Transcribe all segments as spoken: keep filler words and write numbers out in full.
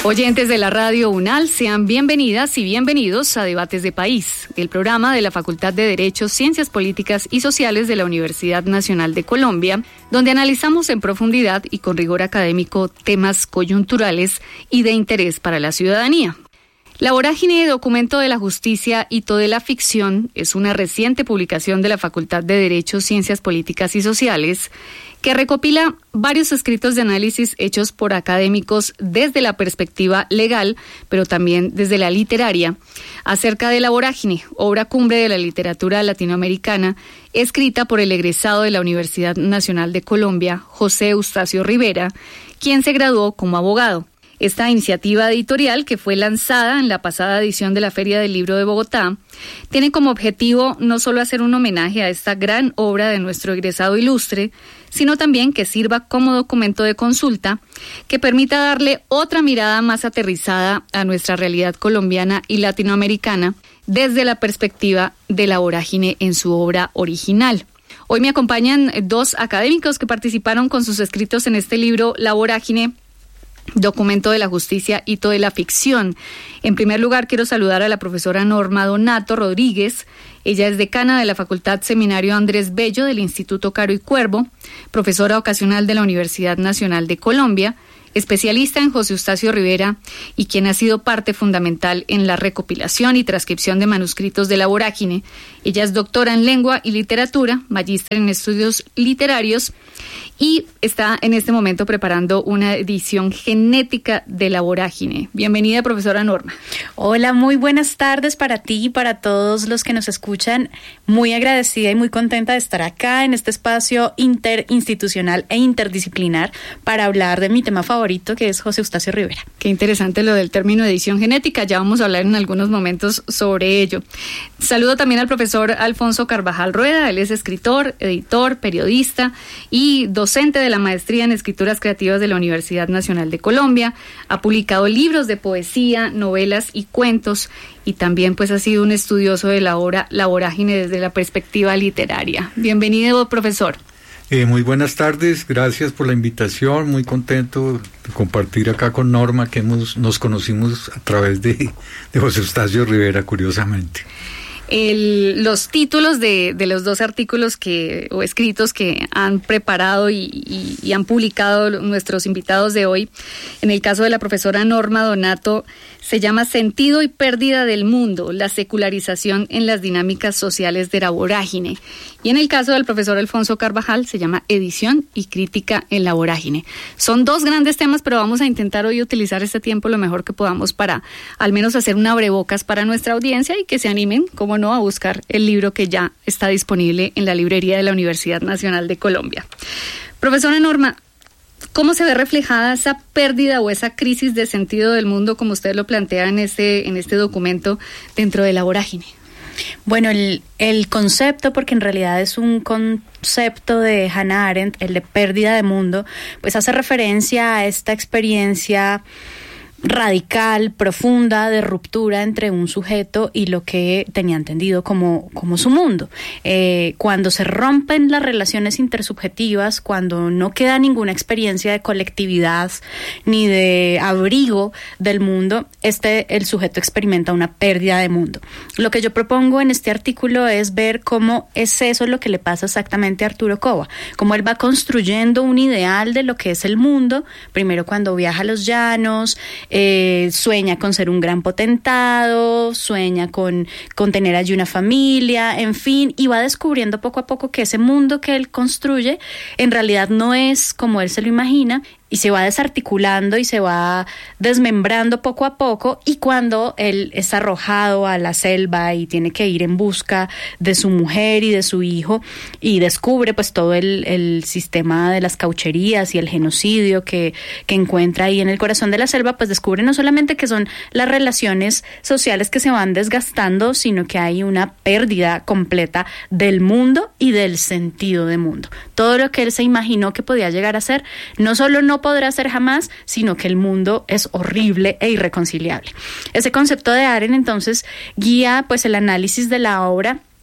Oyentes de la Radio UNAL, sean bienvenidas y bienvenidos a Debates de País, el programa de la Facultad de Derecho, Ciencias Políticas y Sociales de la Universidad Nacional de Colombia, donde analizamos en profundidad y con rigor académico temas coyunturales y de interés para la ciudadanía. La vorágine, documento de la justicia, hito de la ficción, es una reciente publicación de la Facultad de Derecho, Ciencias Políticas y Sociales que recopila varios escritos de análisis hechos por académicos desde la perspectiva legal, pero también desde la literaria, acerca de La vorágine, obra cumbre de la literatura latinoamericana, escrita por el egresado de la Universidad Nacional de Colombia, José Eustacio Rivera, quien se graduó como abogado. Esta iniciativa editorial, que fue lanzada en la pasada edición de la Feria del Libro de Bogotá, tiene como objetivo no solo hacer un homenaje a esta gran obra de nuestro egresado ilustre, sino también que sirva como documento de consulta que permita darle otra mirada más aterrizada a nuestra realidad colombiana y latinoamericana desde la perspectiva de La vorágine en su obra original. Hoy me acompañan dos académicos que participaron con sus escritos en este libro, La vorágine, documento de la justicia, hito de la ficción. En primer lugar, quiero saludar a la profesora Norma Donato Rodríguez. Ella es decana de la Facultad Seminario Andrés Bello del Instituto Caro y Cuervo, profesora ocasional de la Universidad Nacional de Colombia, especialista en José Eustacio Rivera y quien ha sido parte fundamental en la recopilación y transcripción de manuscritos de La vorágine. Ella es doctora en lengua y literatura, magíster en estudios literarios y está en este momento preparando una edición genética de La vorágine. Bienvenida, profesora Norma. Hola, muy buenas tardes para ti y para todos los que nos escuchan. Muy agradecida y muy contenta de estar acá en este espacio interinstitucional e interdisciplinar para hablar de mi tema favorito, que es José Eustacio Rivera. Qué interesante lo del término edición genética, ya vamos a hablar en algunos momentos sobre ello. Saludo también al profesor Alfonso Carvajal Rueda. Él es escritor, editor, periodista y docente de la maestría en escrituras creativas de la Universidad Nacional de Colombia. Ha publicado libros de poesía, novelas y cuentos y también pues ha sido un estudioso de la obra La vorágine desde la perspectiva literaria. Bienvenido, profesor. Eh, muy buenas tardes, gracias por la invitación, muy contento de compartir acá con Norma, que hemos, nos conocimos a través de, de José Eustacio Rivera, curiosamente. El, los títulos de, de los dos artículos que o escritos que han preparado y, y, y han publicado nuestros invitados de hoy, en el caso de la profesora Norma Donato, se llama Sentido y pérdida del mundo, la secularización en las dinámicas sociales de la vorágine. Y en el caso del profesor Alfonso Carvajal se llama Edición y crítica en la vorágine. Son dos grandes temas, pero vamos a intentar hoy utilizar este tiempo lo mejor que podamos para al menos hacer un abrebocas para nuestra audiencia y que se animen, como no, a buscar el libro que ya está disponible en la librería de la Universidad Nacional de Colombia. Profesora Norma, ¿cómo se ve reflejada esa pérdida o esa crisis de sentido del mundo, como usted lo plantea en este, en este documento, dentro de la vorágine? Bueno, el, el concepto, porque en realidad es un concepto de Hannah Arendt, el de pérdida de mundo, pues hace referencia a esta experiencia radical, profunda, de ruptura entre un sujeto y lo que tenía entendido como, como su mundo. Eh, cuando se rompen las relaciones intersubjetivas, cuando no queda ninguna experiencia de colectividad ni de abrigo del mundo, este, el sujeto experimenta una pérdida de mundo. Lo que yo propongo en este artículo es ver cómo es eso lo que le pasa exactamente a Arturo Cova, cómo él va construyendo un ideal de lo que es el mundo, primero cuando viaja a los llanos, Eh, sueña con ser un gran potentado, sueña con, con tener allí una familia, en fin, y va descubriendo poco a poco que ese mundo que él construye en realidad no es como él se lo imagina, y se va desarticulando y se va desmembrando poco a poco, y cuando él es arrojado a la selva y tiene que ir en busca de su mujer y de su hijo y descubre pues todo el, el sistema de las caucherías y el genocidio que, que encuentra ahí en el corazón de la selva, pues descubre no solamente que son las relaciones sociales que se van desgastando, sino que hay una pérdida completa del mundo y del sentido de mundo. Todo lo que él se imaginó que podía llegar a ser, no solo no podrá ser jamás, sino que el mundo es horrible e irreconciliable. Ese concepto de Arendt entonces guía pues el análisis de la obra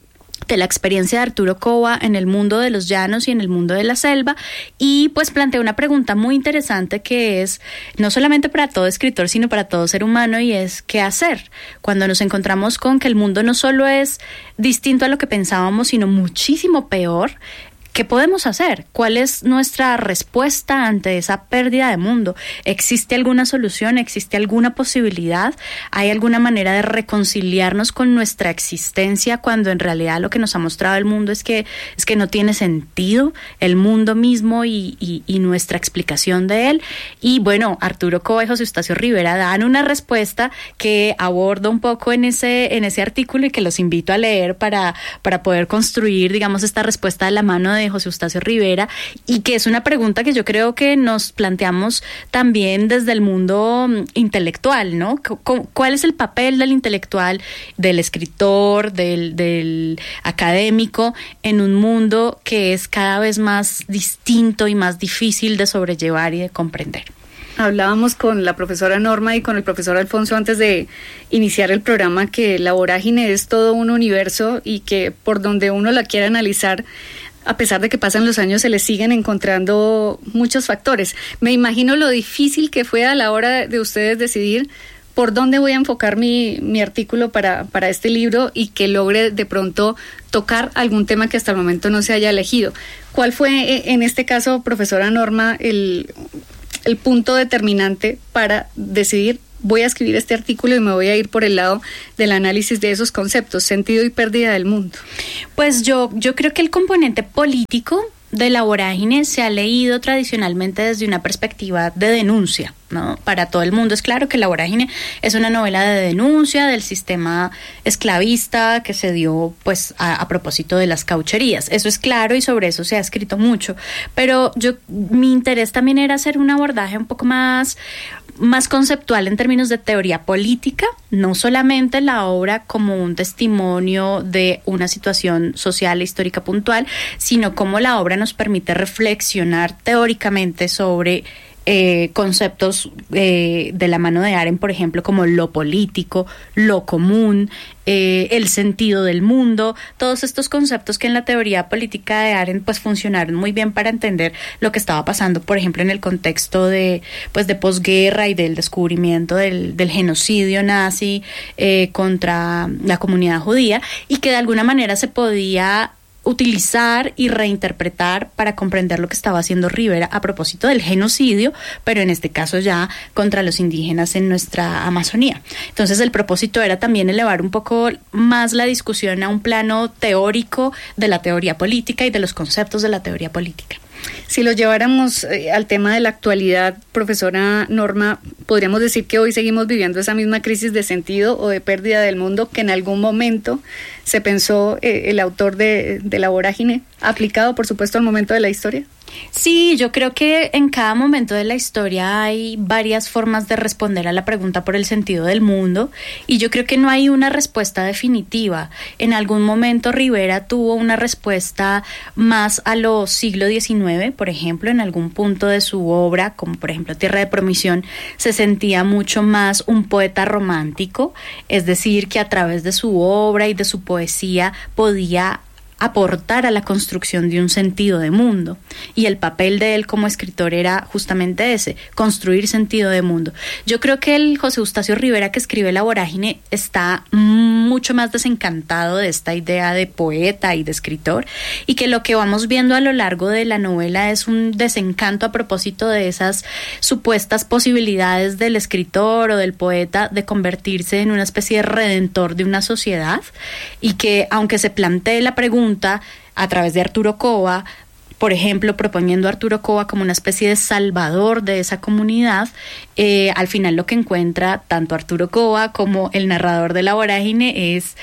de la experiencia de Arturo Cova en el mundo de los llanos y en el mundo de la selva, y pues plantea una pregunta muy interesante que es no solamente para todo escritor sino para todo ser humano, y es ¿qué hacer? Cuando nos encontramos con que el mundo no solo es distinto a lo que pensábamos sino muchísimo peor, ¿qué podemos hacer? ¿Cuál es nuestra respuesta ante esa pérdida de mundo? ¿Existe alguna solución? ¿Existe alguna posibilidad? ¿Hay alguna manera de reconciliarnos con nuestra existencia cuando en realidad lo que nos ha mostrado el mundo es que, es que no tiene sentido el mundo mismo y, y, y nuestra explicación de él? Y bueno, Arturo Cova y José Eustacio Rivera dan una respuesta que abordo un poco en ese, en ese artículo y que los invito a leer para, para poder construir, digamos, esta respuesta de la mano de de José Eustacio Rivera, y que es una pregunta que yo creo que nos planteamos también desde el mundo intelectual, ¿no? ¿Cuál es el papel del intelectual, del escritor, del, del académico en un mundo que es cada vez más distinto y más difícil de sobrellevar y de comprender? Hablábamos con la profesora Norma y con el profesor Alfonso antes de iniciar el programa que la vorágine es todo un universo y que por donde uno la quiera analizar, a pesar de que pasan los años, se le siguen encontrando muchos factores. Me imagino lo difícil que fue a la hora de ustedes decidir por dónde voy a enfocar mi, mi artículo para, para este libro y que logre de pronto tocar algún tema que hasta el momento no se haya elegido. ¿Cuál fue, en este caso, profesora Norma, el, el punto determinante para decidir voy a escribir este artículo y me voy a ir por el lado del análisis de esos conceptos, sentido y pérdida del mundo? Pues yo, yo creo que el componente político de la vorágine se ha leído tradicionalmente desde una perspectiva de denuncia, ¿no? Para todo el mundo es claro que La vorágine es una novela de denuncia del sistema esclavista que se dio pues a, a propósito de las caucherías. Eso es claro y sobre eso se ha escrito mucho, pero yo mi interés también era hacer un abordaje un poco más más conceptual en términos de teoría política, no solamente la obra como un testimonio de una situación social e histórica puntual, sino cómo la obra nos permite reflexionar teóricamente sobre Eh, conceptos eh, de la mano de Arendt, por ejemplo, como lo político, lo común, eh, el sentido del mundo, todos estos conceptos que en la teoría política de Arendt pues funcionaron muy bien para entender lo que estaba pasando, por ejemplo, en el contexto de pues de posguerra y del descubrimiento del, del genocidio nazi eh, contra la comunidad judía, y que de alguna manera se podía utilizar y reinterpretar para comprender lo que estaba haciendo Rivera a propósito del genocidio, pero en este caso ya contra los indígenas en nuestra Amazonía. Entonces el propósito era también elevar un poco más la discusión a un plano teórico de la teoría política y de los conceptos de la teoría política. Si lo lleváramos eh, al tema de la actualidad, profesora Norma, ¿podríamos decir que hoy seguimos viviendo esa misma crisis de sentido o de pérdida del mundo que en algún momento se pensó eh, el autor de, de La vorágine, aplicado por supuesto al momento de la historia? Sí, yo creo que en cada momento de la historia hay varias formas de responder a la pregunta por el sentido del mundo, y yo creo que no hay una respuesta definitiva. En algún momento Rivera tuvo una respuesta más a lo siglo diecinueve, por ejemplo, en algún punto de su obra, como por ejemplo Tierra de Promisión, se sentía mucho más un poeta romántico, es decir, que a través de su obra y de su poesía podía aportar a la construcción de un sentido de mundo, y el papel de él como escritor era justamente ese, construir sentido de mundo. Yo creo que el José Eustacio Rivera que escribe La vorágine está mucho más desencantado de esta idea de poeta y de escritor, y que lo que vamos viendo a lo largo de la novela es un desencanto a propósito de esas supuestas posibilidades del escritor o del poeta de convertirse en una especie de redentor de una sociedad, y que aunque se plantee la pregunta a través de Arturo Cova, por ejemplo, proponiendo a Arturo Cova como una especie de salvador de esa comunidad, eh, al final lo que encuentra tanto Arturo Cova como el narrador de La vorágine es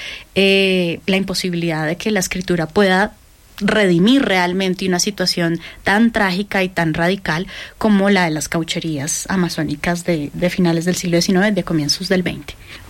eh, la imposibilidad de que la escritura pueda redimir realmente una situación tan trágica y tan radical como la de las caucherías amazónicas de, de finales del siglo diecinueve, de comienzos del veinte.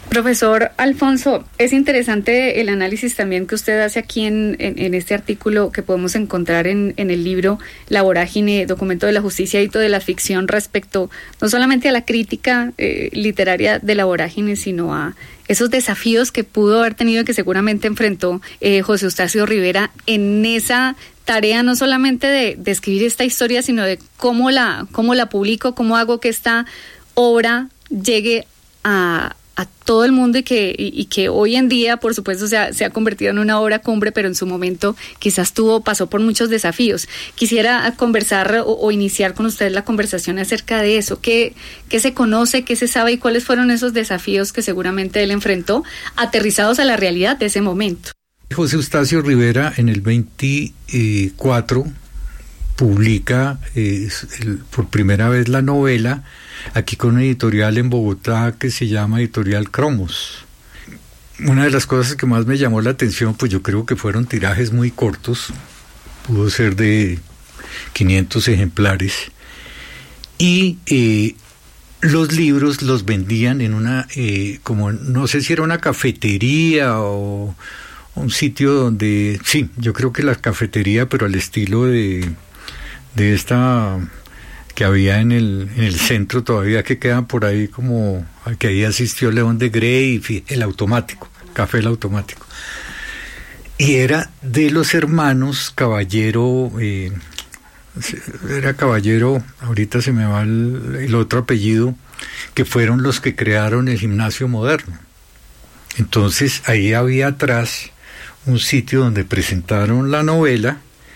Profesor Alfonso, es interesante el análisis también que usted hace aquí en, en, en este artículo que podemos encontrar en, en el libro La Vorágine, documento de la justicia, hito de la ficción, respecto no solamente a la crítica eh, literaria de la vorágine, sino a esos desafíos que pudo haber tenido y que seguramente enfrentó eh, José Eustacio Rivera en esa tarea no solamente de, de escribir esta historia, sino de cómo la, cómo la publico, cómo hago que esta obra llegue a a todo el mundo y que, y, y que hoy en día, por supuesto, se ha, se ha convertido en una obra cumbre, pero en su momento quizás tuvo, pasó por muchos desafíos. Quisiera conversar o, o iniciar con usted la conversación acerca de eso. ¿Qué, qué se conoce, qué se sabe y cuáles fueron esos desafíos que seguramente él enfrentó, aterrizados a la realidad de ese momento? José Eustacio Rivera en el veinticuatro publica eh, el, por primera vez la novela aquí con una editorial en Bogotá que se llama Editorial Cromos. Una de las cosas que más me llamó la atención, pues yo creo que fueron tirajes muy cortos, pudo ser de quinientos ejemplares, y eh, los libros los vendían en una, eh, como no sé si era una cafetería o un sitio donde, sí, yo creo que la cafetería, pero al estilo de, de esta que había en el, en el centro todavía, que quedan por ahí, como que ahí asistió León de Grey, el automático, Café el Automático. Y era de los hermanos Caballero, eh, era Caballero, ahorita se me va el, el otro apellido, que fueron los que crearon el Gimnasio Moderno. Entonces ahí había atrás un sitio donde presentaron la novela,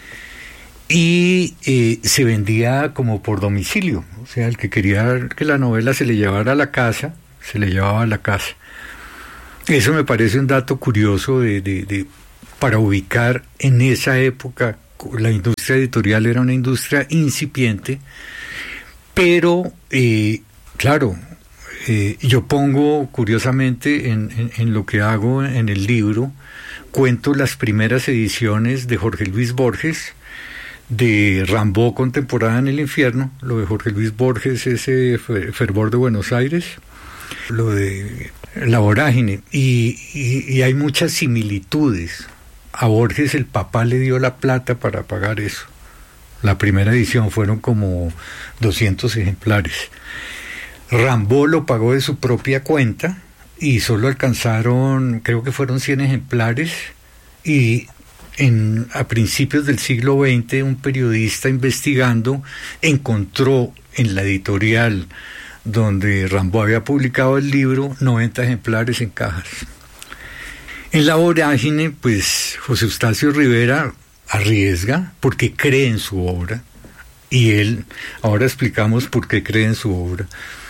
y eh, se vendía como por domicilio, o sea, el que quería que la novela se le llevara a la casa, se le llevaba a la casa. Eso me parece un dato curioso de, de, de para ubicar en esa época. La industria editorial era una industria incipiente, pero eh, claro, eh, yo pongo curiosamente en, en, en lo que hago en el libro, cuento las primeras ediciones de Jorge Luis Borges, de Rimbaud Contemporánea en el Infierno, lo de Jorge Luis Borges, ese Fervor de Buenos Aires, lo de La Vorágine, y, y, y hay muchas similitudes. A Borges el papá le dio la plata para pagar eso. La primera edición fueron como doscientos ejemplares. Rimbaud lo pagó de su propia cuenta y solo alcanzaron, creo que fueron cien ejemplares, y En, a principios del siglo veinte, un periodista investigando encontró en la editorial donde Rimbaud había publicado el libro noventa ejemplares en cajas. En La Vorágine, pues José Eustacio Rivera arriesga porque cree en su obra, y él, ahora explicamos por qué cree en su obra.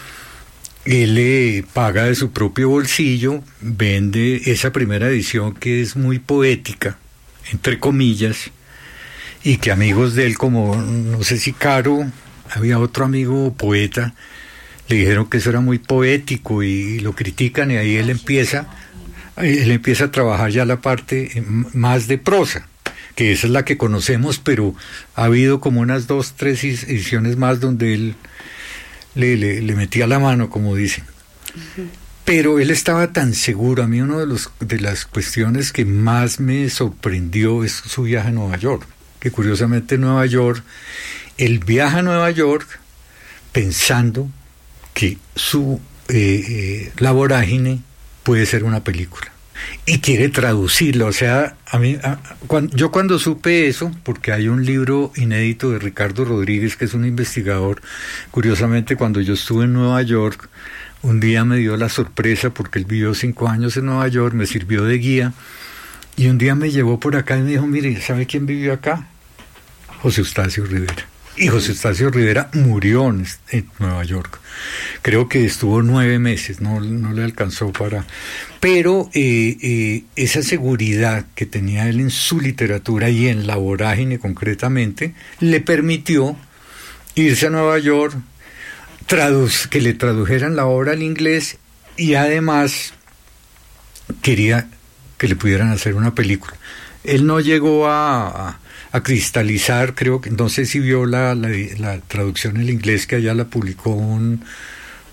Él eh, paga de su propio bolsillo, vende esa primera edición que es muy poética, entre comillas, y que amigos de él, como no sé si Caro, había otro amigo poeta, le dijeron que eso era muy poético y lo critican, y ahí él empieza él empieza a trabajar ya la parte más de prosa, que esa es la que conocemos, pero ha habido como unas dos, tres ediciones más donde él le, le, le metía la mano, como dicen. Uh-huh. Pero él estaba tan seguro. A mí una de, los, de las cuestiones que más me sorprendió es su viaje a Nueva York, que curiosamente Nueva York, él viaja a Nueva York pensando que su eh, eh, La Vorágine puede ser una película, y quiere traducirla. O sea, a mí, a, cuando, yo cuando supe eso, porque hay un libro inédito de Ricardo Rodríguez, que es un investigador, curiosamente cuando yo estuve en Nueva York, un día me dio la sorpresa, porque él vivió cinco años en Nueva York, me sirvió de guía, y un día me llevó por acá y me dijo, mire, ¿sabe quién vivió acá? José Eustacio Rivera. Y José Eustacio Rivera murió en, en Nueva York. Creo que estuvo nueve meses, no, no le alcanzó para... Pero eh, eh, esa seguridad que tenía él en su literatura y en La Vorágine concretamente, le permitió irse a Nueva York, Traduc- que le tradujeran la obra al inglés, y además quería que le pudieran hacer una película. Él no llegó a, a, a cristalizar, creo que, no sé si vio la, la, la traducción en inglés, que allá la publicó un,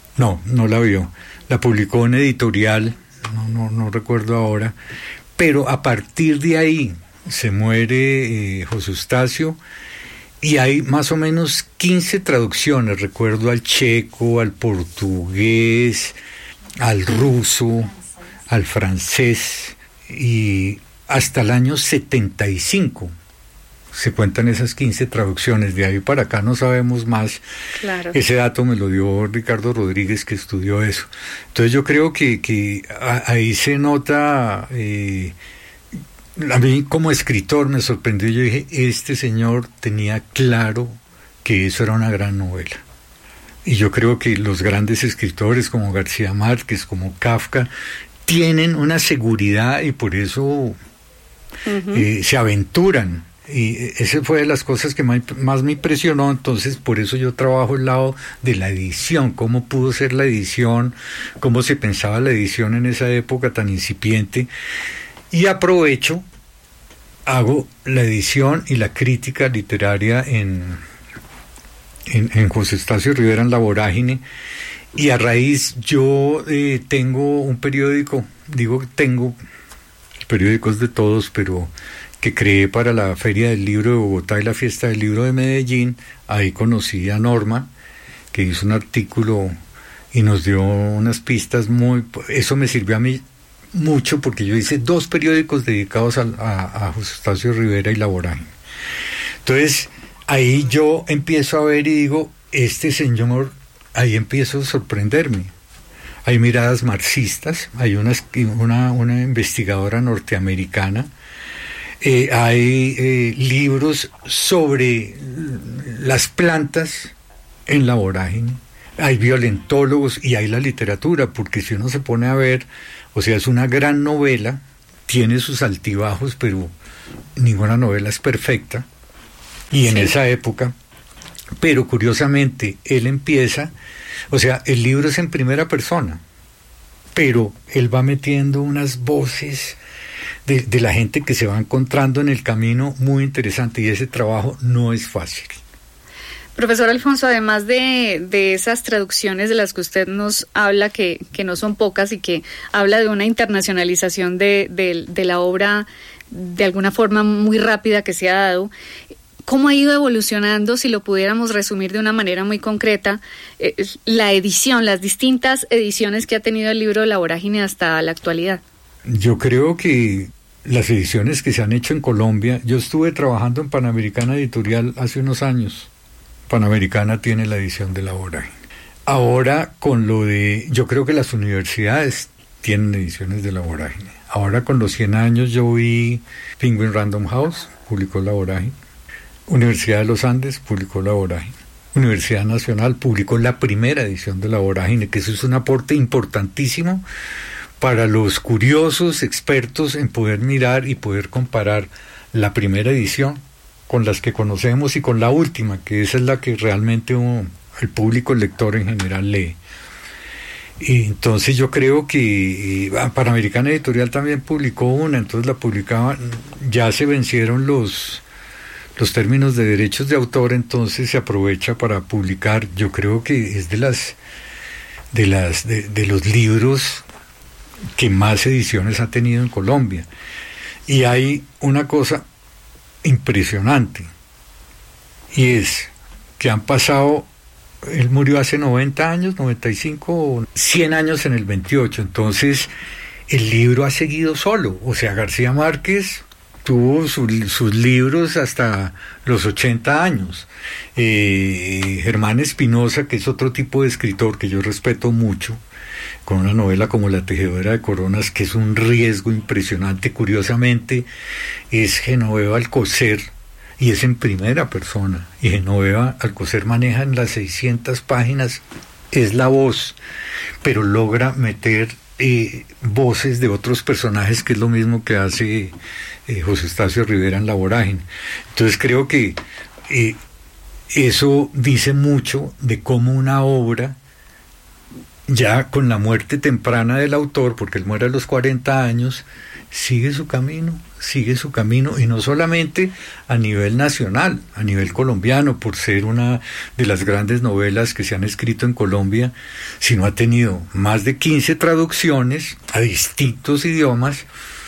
No, no la vio. La publicó en editorial, no, no, no recuerdo ahora, pero a partir de ahí se muere eh, José Eustacio y hay más o menos quince traducciones, recuerdo al checo, al portugués, al ruso, al francés, y hasta el año setenta y cinco se cuentan esas quince traducciones. De ahí para acá no sabemos más. Claro. Ese dato me lo dio Ricardo Rodríguez, que estudió eso. Entonces yo creo que, que ahí se nota, eh, a mí como escritor me sorprendió. Yo dije, este señor tenía claro que eso era una gran novela. Y yo creo que los grandes escritores como García Márquez, como Kafka, tienen una seguridad y por eso uh-huh. eh, se aventuran. Y esa fue de las cosas que más, más me impresionó. Entonces por eso yo trabajo el lado de la edición, cómo pudo ser la edición, cómo se pensaba la edición en esa época tan incipiente, y aprovecho, hago la edición y la crítica literaria en, en, en José Eustacio Rivera, en La Vorágine. Y a raíz yo eh, tengo un periódico, digo tengo, el periódico es de todos, pero que creé para la Feria del Libro de Bogotá y la Fiesta del Libro de Medellín. Ahí conocí a Norma, que hizo un artículo y nos dio unas pistas muy... Eso me sirvió a mí mucho porque yo hice dos periódicos dedicados a, a, a José Eustacio Rivera y La Vorágine. Entonces, ahí yo empiezo a ver y digo, este señor, ahí empiezo a sorprenderme. Hay miradas marxistas, hay una, una, una investigadora norteamericana. Eh, hay eh, libros sobre las plantas en La Vorágine, hay violentólogos y hay la literatura, porque si uno se pone a ver, o sea, es una gran novela, tiene sus altibajos, pero ninguna novela es perfecta, y en sí. esa época, pero curiosamente, él empieza, o sea, el libro es en primera persona, pero él va metiendo unas voces De, de la gente que se va encontrando en el camino muy interesante, y ese trabajo no es fácil. Profesor Alfonso, además de, de esas traducciones de las que usted nos habla, que, que no son pocas y que habla de una internacionalización de, de, de la obra de alguna forma muy rápida que se ha dado, ¿cómo ha ido evolucionando, si lo pudiéramos resumir de una manera muy concreta, eh, la edición, las distintas ediciones que ha tenido el libro de La Vorágine hasta la actualidad? Yo creo que las ediciones que se han hecho en Colombia, yo estuve trabajando en Panamericana Editorial hace unos años. Panamericana tiene la edición de La Vorágine. Ahora con lo de, yo creo que las universidades tienen ediciones de La Vorágine. Ahora con los cien años yo vi Penguin Random House, publicó La Vorágine. Universidad de los Andes publicó La Vorágine. Universidad Nacional publicó la primera edición de La Vorágine, que eso es un aporte importantísimo para los curiosos, expertos en poder mirar y poder comparar la primera edición con las que conocemos y con la última, que esa es la que realmente uno, el público, el lector en general lee. Y entonces yo creo que eh, Panamericana Editorial también publicó una, entonces la publicaban, ya se vencieron los, los términos de derechos de autor, entonces se aprovecha para publicar. Yo creo que es de las de las de, de los libros que más ediciones ha tenido en Colombia. Y hay una cosa impresionante, y es que han pasado, él murió hace noventa años, noventa y cinco, cien años en el veintiocho, entonces el libro ha seguido solo. O sea, García Márquez tuvo su, sus libros hasta los ochenta años. Eh, Germán Espinosa, que es otro tipo de escritor que yo respeto mucho, con una novela como La Tejedora de Coronas, que es un riesgo impresionante. Curiosamente, es Genoveva Alcocer, y es en primera persona, y Genoveva Alcocer maneja en las seiscientas páginas, es la voz, pero logra meter eh, voces de otros personajes, que es lo mismo que hace eh, José Eustacio Rivera en La Vorágine. Entonces creo que eh, eso dice mucho de cómo una obra ya con la muerte temprana del autor, porque él muere a los cuarenta años, sigue su camino, sigue su camino, y no solamente a nivel nacional, a nivel colombiano, por ser una de las grandes novelas que se han escrito en Colombia, sino ha tenido más de quince traducciones a distintos idiomas,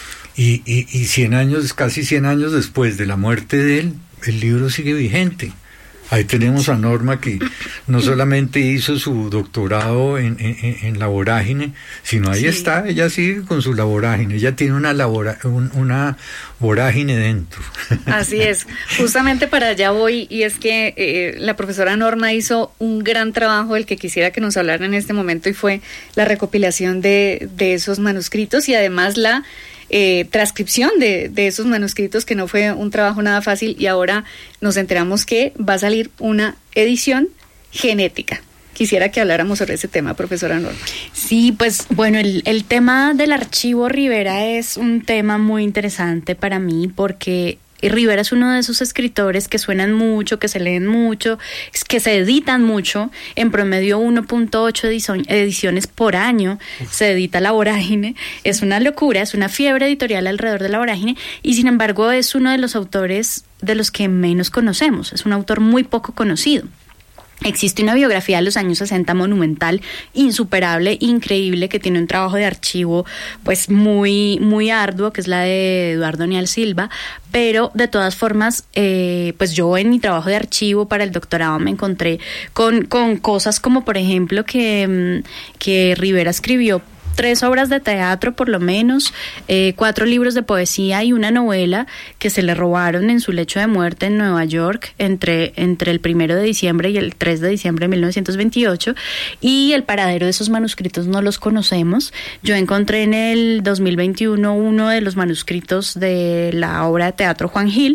y, y, y cien años, casi cien años después de la muerte de él, el libro sigue vigente. Ahí tenemos a Norma, que no solamente hizo su doctorado en, en, en la vorágine, sino ahí sí está, ella sigue con su la vorágine, ella tiene una, labora, un, una vorágine dentro. Así es, justamente para allá voy, y es que eh, la profesora Norma hizo un gran trabajo, el que quisiera que nos hablara en este momento, y fue la recopilación de, de esos manuscritos, y además la Eh, transcripción de, de esos manuscritos, que no fue un trabajo nada fácil, y ahora nos enteramos que va a salir una edición genética. Quisiera que habláramos sobre ese tema, profesora Norma. Sí, pues bueno, el, el tema del archivo Rivera es un tema muy interesante para mí, porque Rivera es uno de esos escritores que suenan mucho, que se leen mucho, que se editan mucho, en promedio uno punto ocho ediciones por año se edita La Vorágine. Es una locura, es una fiebre editorial alrededor de La Vorágine, y sin embargo es uno de los autores de los que menos conocemos, es un autor muy poco conocido. Existe una biografía de los años sesenta monumental, insuperable, increíble, que tiene un trabajo de archivo pues muy, muy arduo, que es la de Eduardo Nial Silva, pero de todas formas, eh, pues yo en mi trabajo de archivo para el doctorado me encontré con, con cosas como, por ejemplo, que, que Rivera escribió tres obras de teatro por lo menos, eh, cuatro libros de poesía y una novela que se le robaron en su lecho de muerte en Nueva York entre, entre el primero de diciembre y el tres de diciembre de mil novecientos veintiocho, y el paradero de esos manuscritos no los conocemos. Yo encontré en el dos mil veintiuno uno de los manuscritos de la obra de teatro Juan Gil,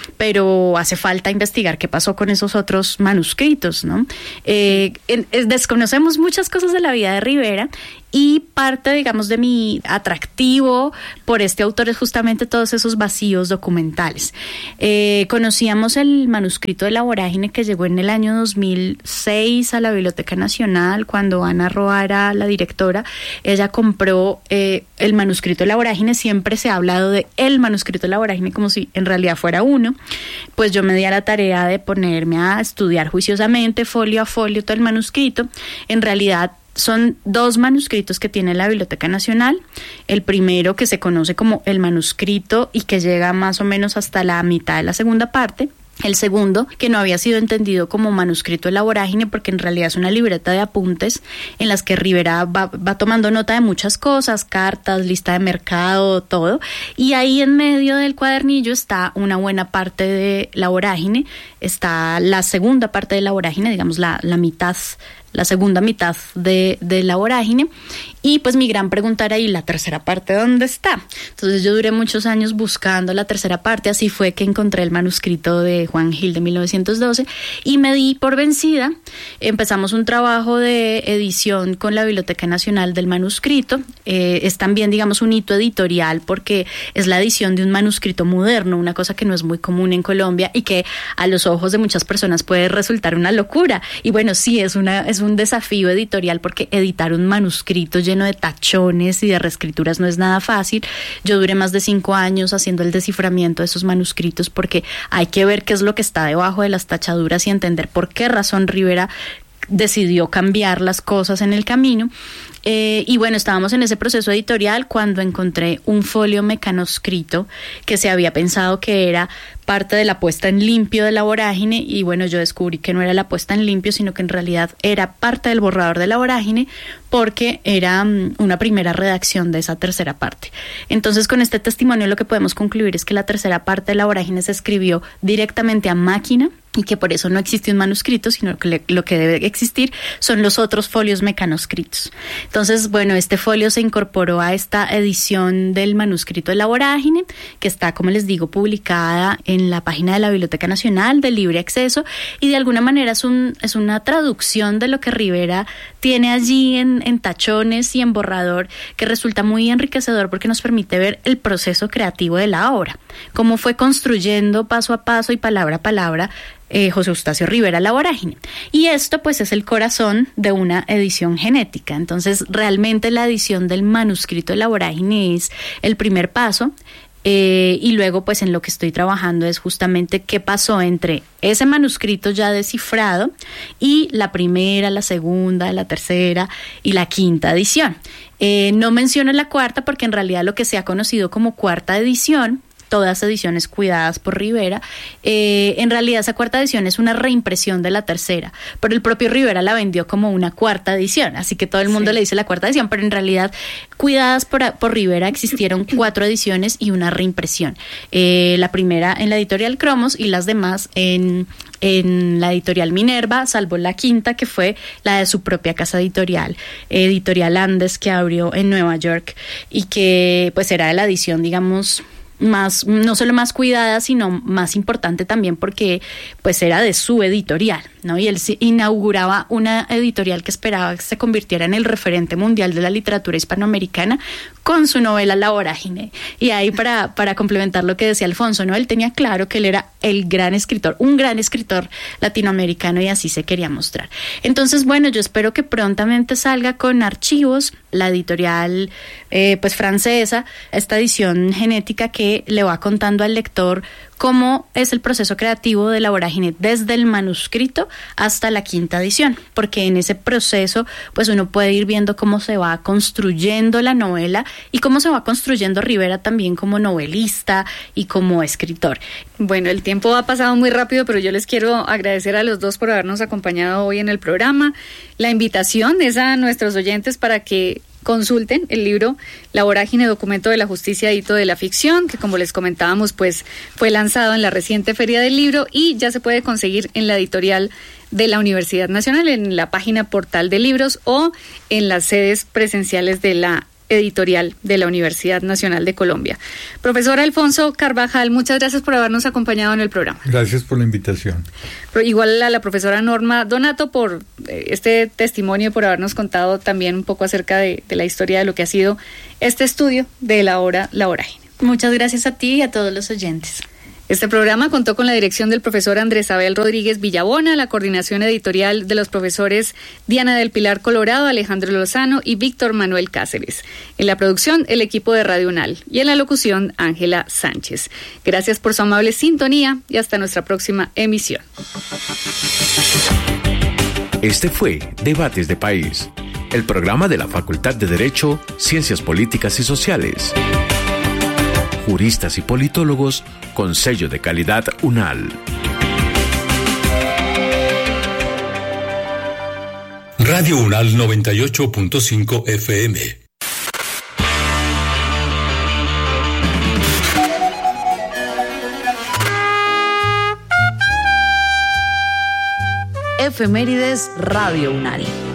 pero hace falta investigar qué pasó con esos otros manuscritos, ¿no? Eh, en, es, desconocemos muchas cosas de la vida de Rivera, y parte, digamos, de mi atractivo por este autor es justamente todos esos vacíos documentales. Eh, conocíamos el manuscrito de La Vorágine, que llegó en el año dos mil seis a la Biblioteca Nacional, cuando Ana Roa era la directora. Ella compró eh, el manuscrito de La Vorágine. Siempre se ha hablado de el manuscrito de La Vorágine como si en realidad fuera uno. Pues yo me di a la tarea de ponerme a estudiar juiciosamente, folio a folio, todo el manuscrito. En realidad son dos manuscritos que tiene la Biblioteca Nacional. El primero, que se conoce como el manuscrito y que llega más o menos hasta la mitad de la segunda parte. El segundo, que no había sido entendido como manuscrito de La Vorágine, porque en realidad es una libreta de apuntes en las que Rivera va, va tomando nota de muchas cosas, cartas, lista de mercado, todo. Y ahí en medio del cuadernillo está una buena parte de La Vorágine, está la segunda parte de La Vorágine, digamos la, la mitad, la segunda mitad de, de La Vorágine. Y pues mi gran pregunta era, ¿y la tercera parte dónde está? Entonces yo duré muchos años buscando la tercera parte. Así fue que encontré el manuscrito de Juan Gil de mil novecientos doce y me di por vencida. Empezamos un trabajo de edición con la Biblioteca Nacional del manuscrito. Eh, es también, digamos, un hito editorial porque es la edición de un manuscrito moderno, una cosa que no es muy común en Colombia y que a los ojos de muchas personas puede resultar una locura. Y bueno, sí, es, una, es un desafío editorial porque editar un manuscrito lleno de tachones y de reescrituras no es nada fácil. Yo duré más de cinco años haciendo el desciframiento de esos manuscritos porque hay que ver qué es lo que está debajo de las tachaduras y entender por qué razón Rivera decidió cambiar las cosas en el camino. Eh, y bueno, estábamos en ese proceso editorial cuando encontré un folio mecanoscrito que se había pensado que era parte de la puesta en limpio de La Vorágine, y bueno, yo descubrí que no era la puesta en limpio, sino que en realidad era parte del borrador de La Vorágine, porque era um, una primera redacción de esa tercera parte. Entonces, con este testimonio lo que podemos concluir es que la tercera parte de La Vorágine se escribió directamente a máquina y que por eso no existe un manuscrito, sino que le, lo que debe existir son los otros folios mecanoscritos. Entonces, bueno, este folio se incorporó a esta edición del manuscrito de La Vorágine, que está, como les digo, publicada en en la página de la Biblioteca Nacional de libre acceso, y de alguna manera es, un, es una traducción de lo que Rivera tiene allí en, en tachones y en borrador, que resulta muy enriquecedor porque nos permite ver el proceso creativo de la obra, cómo fue construyendo paso a paso y palabra a palabra Eh, José Eustacio Rivera La Vorágine. Y esto pues es el corazón de una edición genética. Entonces realmente la edición del manuscrito de La Vorágine es el primer paso, eh, y luego pues en lo que estoy trabajando es justamente qué pasó entre ese manuscrito ya descifrado y la primera, la segunda, la tercera y la quinta edición. Eh, no menciono la cuarta porque en realidad lo que se ha conocido como cuarta edición, todas ediciones cuidadas por Rivera, eh, en realidad esa cuarta edición es una reimpresión de la tercera, pero el propio Rivera la vendió como una cuarta edición, así que todo el mundo sí le dice la cuarta edición, pero en realidad cuidadas por, por Rivera existieron cuatro ediciones y una reimpresión, eh, la primera en la editorial Cromos y las demás en, en la editorial Minerva, salvo la quinta que fue la de su propia casa editorial, editorial Andes, que abrió en Nueva York y que pues era la edición, digamos, más, no solo más cuidada, sino más importante también porque pues era de su editorial, ¿no? Y él inauguraba una editorial que esperaba que se convirtiera en el referente mundial de la literatura hispanoamericana con su novela La Vorágine. Y ahí para, para complementar lo que decía Alfonso, ¿no? Él tenía claro que él era el gran escritor, un gran escritor latinoamericano, y así se quería mostrar. Entonces, bueno, yo espero que prontamente salga con Archivos, la editorial eh, pues francesa, esta edición genética que le va contando al lector cómo es el proceso creativo de La Vorágine desde el manuscrito hasta la quinta edición, porque en ese proceso pues uno puede ir viendo cómo se va construyendo la novela y cómo se va construyendo Rivera también como novelista y como escritor. Bueno, el tiempo ha pasado muy rápido, pero yo les quiero agradecer a los dos por habernos acompañado hoy en el programa. La invitación es a nuestros oyentes para que consulten el libro La Vorágine, documento de la justicia, hito de la ficción, que como les comentábamos, pues fue lanzado en la reciente Feria del Libro y ya se puede conseguir en la editorial de la Universidad Nacional, en la página portal de libros o en las sedes presenciales de la editorial de la Universidad Nacional de Colombia. Profesor Alfonso Carvajal, muchas gracias por habernos acompañado en el programa. Gracias por la invitación. Pero igual a la profesora Norma Donato por este testimonio y por habernos contado también un poco acerca de, de la historia de lo que ha sido este estudio de la obra La Vorágine. Muchas gracias a ti y a todos los oyentes. Este programa contó con la dirección del profesor Andrés Abel Rodríguez Villabona, la coordinación editorial de los profesores Diana del Pilar Colorado, Alejandro Lozano y Víctor Manuel Cáceres. En la producción, el equipo de Radio UNAL y en la locución, Ángela Sánchez. Gracias por su amable sintonía y hasta nuestra próxima emisión. Este fue Debates de País, el programa de la Facultad de Derecho, Ciencias Políticas y Sociales. Juristas y politólogos con sello de calidad UNAL. Radio UNAL noventa y ocho punto cinco F M. Efemérides Radio UNAL.